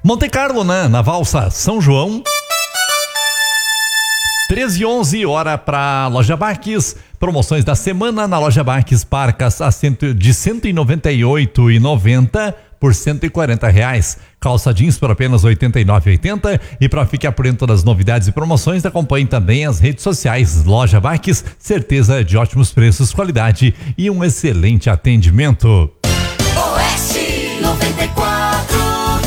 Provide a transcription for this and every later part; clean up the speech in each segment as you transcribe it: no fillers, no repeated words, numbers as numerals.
Monte Carlo, né? Na valsa São João. 13h11, hora para Loja Baques. Promoções da semana na Loja Baques, parcas de R$ 198,90 por R$ 140. Calça jeans por apenas R$ 89,80. E para ficar por dentro das novidades e promoções, acompanhe também as redes sociais. Loja Baques, certeza de ótimos preços, qualidade e um excelente atendimento. Oeste 94.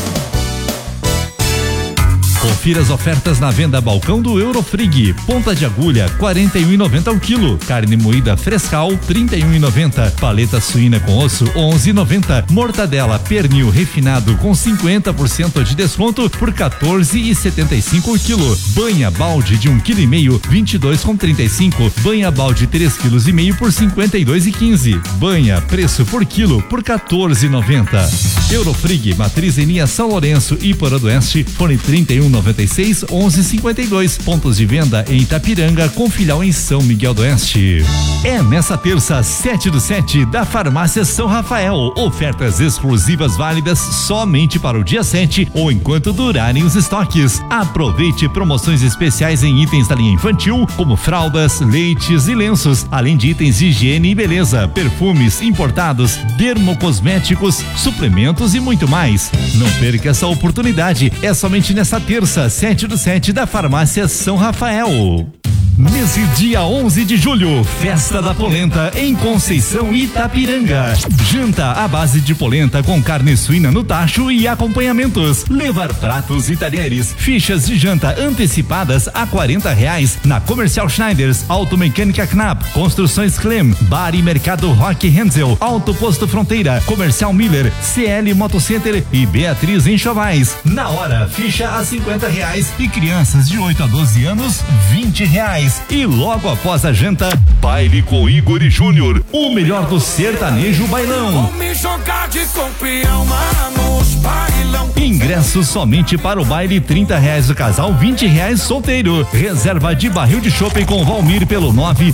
Confira as ofertas na venda balcão do Eurofrig. Ponta de agulha, R$ 41,90 ao quilo. Carne moída frescal, R$ 31,90. Paleta suína com osso, R$ 11,90. Mortadela pernil refinado com 50% de desconto por R$ 14,75 o quilo. Banha balde de 1,5 kg, R$ 22,35. Banha balde 3,5 kg por R$ 52,15. Banha preço por quilo por R$ 14,90. Eurofrig, matriz em linha São Lourenço e Porã do Oeste, fone 3196 1152. Pontos de venda em Itapiranga com filial em São Miguel do Oeste. É nessa terça, 7/7 da Farmácia São Rafael. Ofertas exclusivas válidas somente para o dia 7 ou enquanto durarem os estoques. Aproveite promoções especiais em itens da linha infantil, como fraldas, leites e lenços, além de itens de higiene e beleza, perfumes importados, dermocosméticos, suplementos e muito mais. Não perca essa oportunidade. É somente nessa terça, 7/7 da Farmácia São Rafael. Nesse dia 11 de julho, Festa da Polenta em Conceição, Itapiranga. Janta à base de polenta com carne suína no tacho e acompanhamentos. Levar pratos e talheres. Fichas de janta antecipadas a R$ 40 na Comercial Schneiders, Automecânica Knapp, Construções Clem, Bar e Mercado Rock Hensel, Auto Posto Fronteira, Comercial Miller, CL Motocenter e Beatriz Enxovais. Na hora, ficha a R$ 50 e crianças de 8 a 12 anos, R$ 20. E logo após a janta, baile com Igor e Júnior, o melhor do sertanejo bailão. Vou me jogar de campeão, vamos bailão. Ingresso somente para o baile, R$ 30 o casal, R$ 20 solteiro. Reserva de barril de chopp com Valmir pelo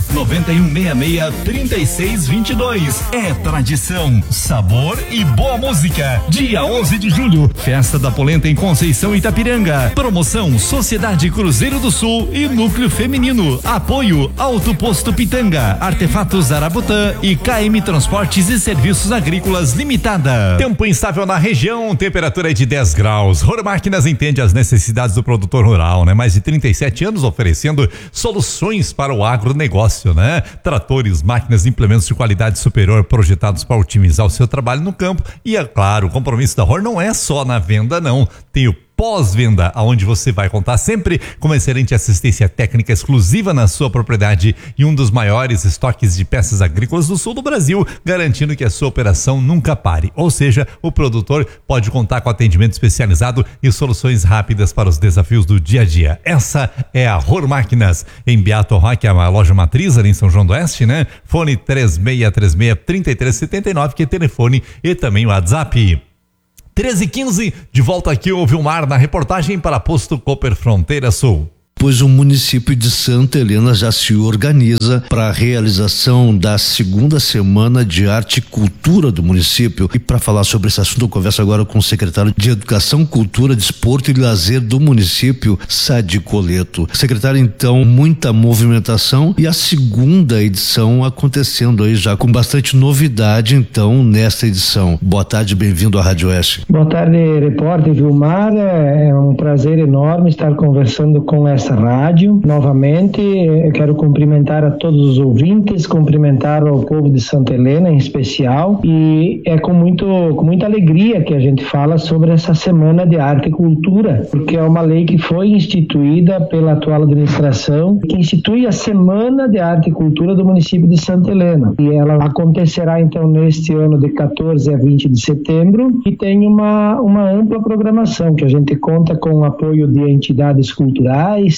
991663622. É tradição, sabor e boa música. Dia 11 de julho, Festa da Polenta em Conceição, Itapiranga. Promoção Sociedade Cruzeiro do Sul e Núcleo Feminino. Apoio Auto Posto Pitanga, Artefatos Arabutã e KM Transportes e Serviços Agrícolas Limitada. Tempo instável na região, temperatura de 10 graus. Rohr Máquinas entende as necessidades do produtor rural, né? Mais de 37 anos oferecendo soluções para o agronegócio, né? Tratores, máquinas e implementos de qualidade superior projetados para otimizar o seu trabalho no campo. E é claro, o compromisso da Rohr não é só na venda, não. Tem o pós-venda, aonde você vai contar sempre com uma excelente assistência técnica exclusiva na sua propriedade e um dos maiores estoques de peças agrícolas do sul do Brasil, garantindo que a sua operação nunca pare. Ou seja, o produtor pode contar com atendimento especializado e soluções rápidas para os desafios do dia a dia. Essa é a Rohr Máquinas, em Beato Roque, a loja matriz ali em São João do Oeste, né? Fone 3636-3379, que é telefone e também o WhatsApp. 13h15, de volta aqui o Vilmar na reportagem para Posto Cooper Fronteira Sul. Pois o município de Santa Helena já se organiza para a realização da segunda semana de arte e cultura do município. E para falar sobre esse assunto, eu converso agora com o secretário de Educação, Cultura, Desporto e Lazer do município, Sadi Coleto. Secretário, então, muita movimentação e a segunda edição acontecendo aí já com bastante novidade, então, nesta edição. Boa tarde, bem-vindo à Rádio Oeste. Boa tarde, repórter Vilmar. É um prazer enorme estar conversando com essa rádio. Novamente, eu quero cumprimentar a todos os ouvintes, cumprimentar ao povo de Santa Helena em especial, e é com muita alegria que a gente fala sobre essa Semana de Arte e Cultura, porque é uma lei que foi instituída pela atual administração, que institui a Semana de Arte e Cultura do município de Santa Helena, e ela acontecerá então neste ano de 14 a 20 de setembro, e tem uma ampla programação, que a gente conta com o apoio de entidades culturais,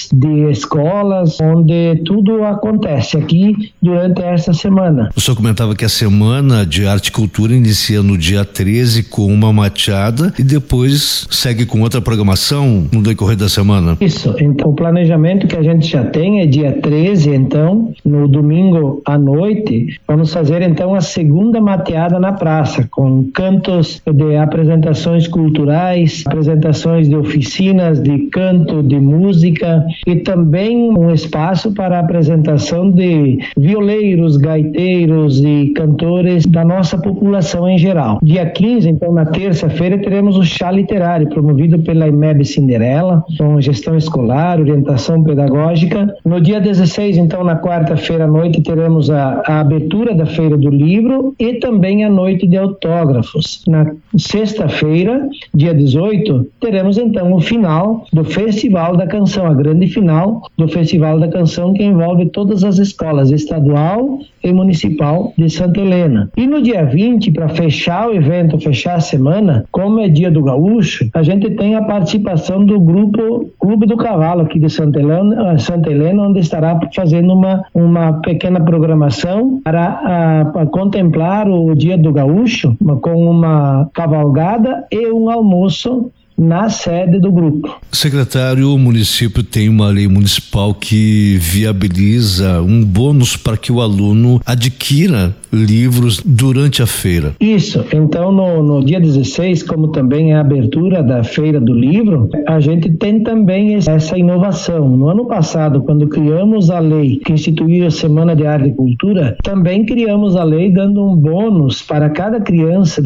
redes de escolas, onde tudo acontece aqui durante essa semana. O senhor comentava que a Semana de Arte e Cultura inicia no dia 13 com uma mateada e depois segue com outra programação no decorrer da semana. Isso, então o planejamento que a gente já tem é dia 13, então, no domingo à noite, vamos fazer então a segunda mateada na praça, com cantos de apresentações culturais, apresentações de oficinas de canto, de música e também um espaço para a apresentação de violeiros, gaiteiros e cantores da nossa população em geral. Dia 15, então, na terça-feira, teremos o chá literário, promovido pela IMEB Cinderela, com gestão escolar, orientação pedagógica. No dia 16, então, na quarta-feira à noite, teremos a abertura da Feira do Livro e também a noite de autógrafos. Na sexta-feira, dia 18, teremos então o final do Festival da Canção, a grande final do Festival da Canção, que envolve todas as escolas estadual e municipal de Santa Helena. E no dia 20, para fechar o evento, fechar a semana, como é dia do gaúcho, a gente tem a participação do grupo Clube do Cavalo aqui de Santa Helena, onde estará fazendo uma pequena programação para contemplar o dia do gaúcho, com uma cavalgada e um almoço na sede do grupo. Secretário, o município tem uma lei municipal que viabiliza um bônus para que o aluno adquira livros durante a feira. Isso, então no dia 16, como também é a abertura da Feira do Livro, a gente tem também essa inovação. No ano passado, quando criamos a lei que instituiu a Semana de Arte e Cultura, também criamos a lei dando um bônus para cada criança de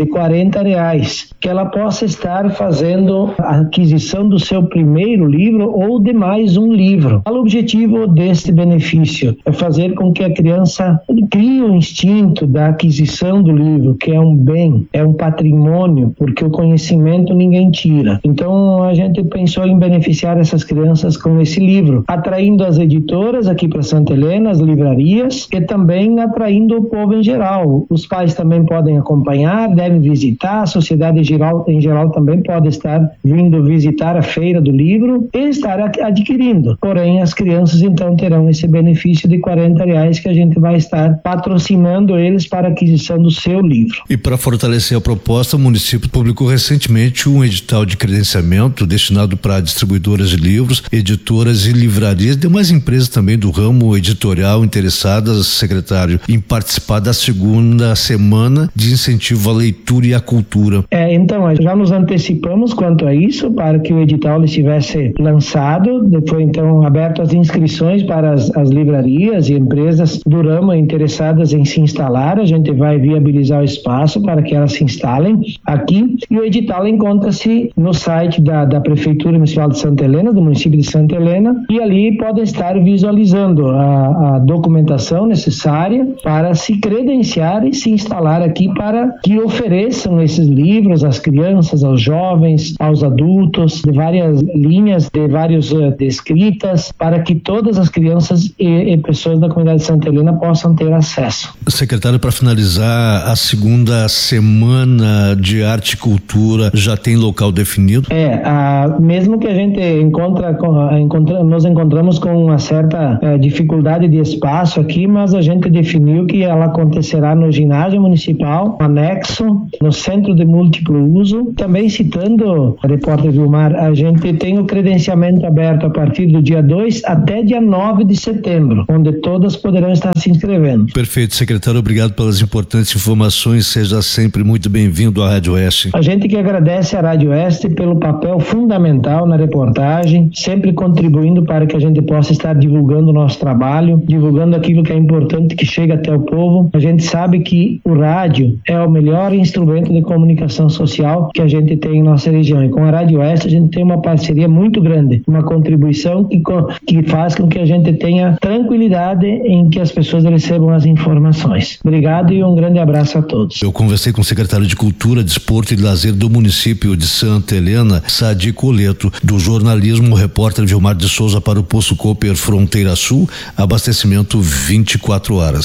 R$40, que ela possa estar fazendo a aquisição do seu primeiro livro ou de mais um livro. O objetivo deste benefício é fazer com que a criança crie o instinto da aquisição do livro, que é um bem, é um patrimônio, porque o conhecimento ninguém tira. Então a gente pensou em beneficiar essas crianças com esse livro, atraindo as editoras aqui para Santa Helena, as livrarias, e também atraindo o povo em geral. Os pais também podem acompanhar, devem visitar, a sociedade em geral também pode estar vindo visitar a Feira do Livro e estar adquirindo. Porém, as crianças então terão esse benefício de R$40 que a gente vai estar patrocinando eles para a aquisição do seu livro. E para fortalecer a proposta, o município publicou recentemente um edital de credenciamento destinado para distribuidoras de livros, editoras e livrarias, demais empresas também do ramo editorial interessadas, secretário, em participar da segunda semana de incentivo à leitura e à cultura. Então, já nos antecipamos quanto a isso, para que o edital estivesse lançado. Foi então aberto as inscrições para as livrarias e empresas do ramo interessadas em se instalar. A gente vai viabilizar o espaço para que elas se instalem aqui, e o edital encontra-se no site da Prefeitura Municipal de Santa Helena, do município de Santa Helena, e ali podem estar visualizando a documentação necessária para se credenciar e se instalar aqui, para que ofereçam esses livros às crianças, aos jovens, aos adultos, de várias linhas, de várias escritas, para que todas as crianças e pessoas da comunidade de Santa Helena possam ter acesso. Secretário, para finalizar, a segunda semana de arte e cultura já tem local definido? Mesmo que a gente nos encontramos com uma certa dificuldade de espaço aqui, mas a gente definiu que ela acontecerá no ginásio municipal, anexo, no centro de múltiplo uso. Também citando, repórter Vilmar, a gente tem o credenciamento aberto a partir do dia 2 até dia 9 de setembro, onde todas poderão estar se inscrevendo. Perfeito, secretário, obrigado pelas importantes informações, seja sempre muito bem-vindo à Rádio Oeste. A gente que agradece à Rádio Oeste pelo papel fundamental na reportagem, sempre contribuindo para que a gente possa estar divulgando o nosso trabalho, divulgando aquilo que é importante, que chega até o povo. A gente sabe que o rádio é o melhor instrumento de comunicação social que a gente tem em nossa região, e com a Rádio Oeste a gente tem uma parceria muito grande, uma contribuição que faz com que a gente tenha tranquilidade em que as pessoas recebam as informações. Obrigado e um grande abraço a todos. Eu conversei com o secretário de Cultura, Desporto e Lazer do município de Santa Helena, Sadi Coleto, do jornalismo, repórter Vilmar de Souza para o Poço Cooper Fronteira Sul, abastecimento 24 horas.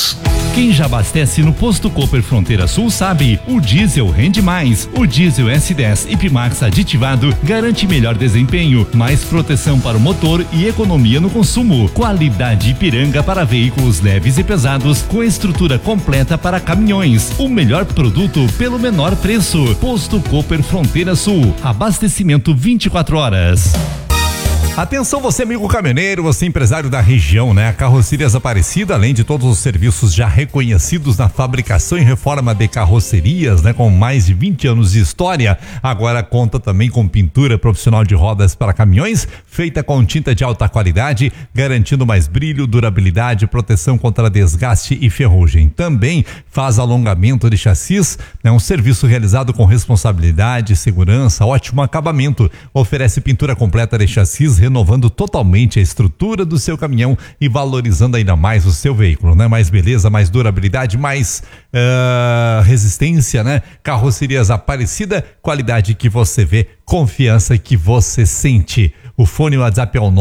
Quem já abastece no Posto Cooper Fronteira Sul sabe, o diesel rende mais. O diesel S10 Ipmax aditivado garante melhor desempenho, mais proteção para o motor e economia no consumo. Qualidade Ipiranga para veículos leves e pesados com estrutura completa para caminhões. O melhor produto pelo menor preço. Posto Cooper Fronteira Sul. Abastecimento 24 horas. Atenção você amigo caminhoneiro, você empresário da região, né? A Carrocerias Aparecida, além de todos os serviços já reconhecidos na fabricação e reforma de carrocerias, né? Com mais de 20 anos de história, agora conta também com pintura profissional de rodas para caminhões, feita com tinta de alta qualidade, garantindo mais brilho, durabilidade, proteção contra desgaste e ferrugem. Também faz alongamento de chassis, né? Um serviço realizado com responsabilidade, segurança, ótimo acabamento. Oferece pintura completa de chassis, renovando totalmente a estrutura do seu caminhão e valorizando ainda mais o seu veículo, né? Mais beleza, mais durabilidade, mais resistência, né? Carrocerias Aparecida, qualidade que você vê, confiança que você sente. O fone WhatsApp é o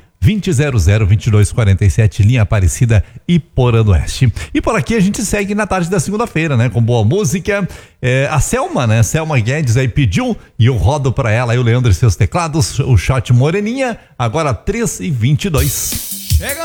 920002247, linha Aparecida e Porã do Oeste. E por aqui a gente segue na tarde da segunda-feira, né? Com boa música. A Selma, né? Selma Guedes aí pediu e eu rodo pra ela aí o Leandro e seus teclados, o shot Moreninha, agora 3h22.